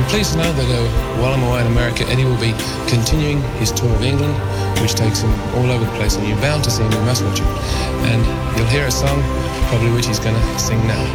pleased to know that while I'm away in America, Eddie will be continuing his tour of England, which takes him all over the place, and you're bound to see him, you must watch it. And you'll hear a song, probably which he's going to sing now.